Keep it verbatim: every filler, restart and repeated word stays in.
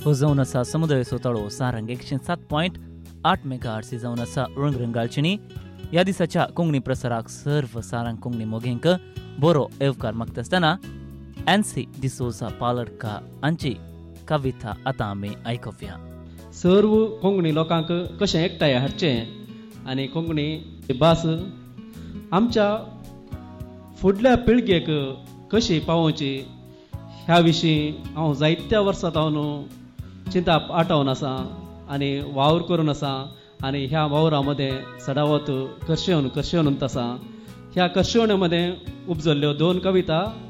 हो जावन आसा समुदाय सोताळो सारंग एकशे सात पॉयंट आठ मेगाहर्ट्ज जावन आसा रंग रंगालचिनी. ह्या दिसाच्या कोंकणी प्रसाराक सर्व सारंग कोंकणी मोगेंक बरो येवकार मागता आसतना एनसी डिसोजा पालडका हांची कविता आतां आमी आयकुया. सर्व कोंकणी लोकांक कशें एकठांय हाडचें आनी कोंकणी भास आमच्या फुडल्या पिळगेक कशी पावोवची ह्या विशीं हांव जायत्या वर्सां हांव चिंता आठवून आसा आनी वावर करून आसा आनी ह्या वावरा मदें सदावत करशेवन करशेवन आसा. ह्या करशेवणे मदें उपजल्ल्यो दोन कविता